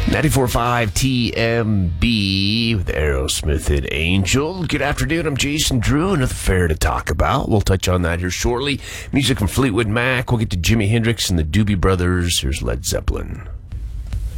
94.5 TMB with Aerosmith and Angel. Good afternoon. I'm Jason Drew. Another fair to talk about. We'll touch on that here shortly. Music from Fleetwood Mac. We'll get to Jimi Hendrix and the Doobie Brothers. Here's Led Zeppelin.